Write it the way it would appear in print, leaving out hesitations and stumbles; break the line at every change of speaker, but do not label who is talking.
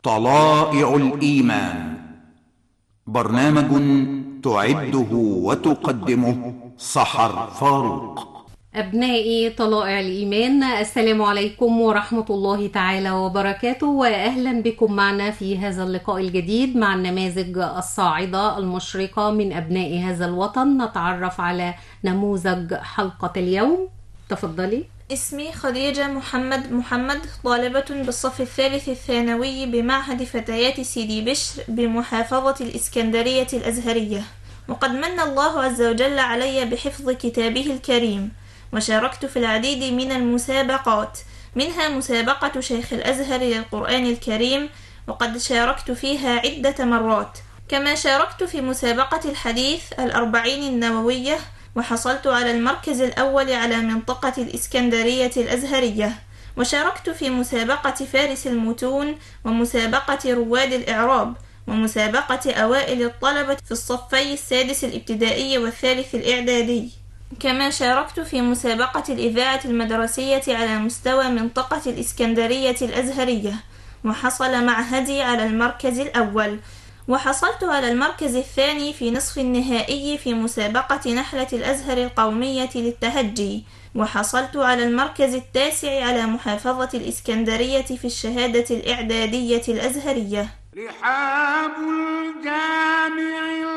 طلائع الإيمان، برنامج تعده وتقدمه سحر فاروق.
أبنائي طلائع الإيمان، السلام عليكم ورحمة الله تعالى وبركاته، وأهلا بكم معنا في هذا اللقاء الجديد مع النماذج الصاعدة المشرقة من أبناء هذا الوطن. نتعرف على نموذج حلقة اليوم. تفضلي.
اسمي خديجة محمد، طالبة بالصف الثالث الثانوي بمعهد فتيات سيدي بشر بمحافظة الإسكندرية الأزهرية، وقد من الله عز وجل علي بحفظ كتابه الكريم، وشاركت في العديد من المسابقات، منها مسابقة شيخ الأزهر للقرآن الكريم، وقد شاركت فيها عدة مرات. كما شاركت في مسابقة الحديث 40 النووية، وحصلت على المركز الأول على منطقة الإسكندرية الأزهرية. وشاركت في مسابقة فارس المتون، ومسابقة رواد الإعراب، ومسابقة أوائل الطلبة في الصفي السادس الابتدائي والثالث الإعدادي. كما شاركت في مسابقة الإذاعة المدرسية على مستوى منطقة الإسكندرية الأزهرية، وحصل معهدي على المركز الأول. وحصلت على المركز الثاني في نصف النهائي في مسابقة نحلة الأزهر القومية للتهجي، وحصلت على المركز التاسع على محافظة الإسكندرية في الشهادة الإعدادية الأزهرية.
رحاب الجامع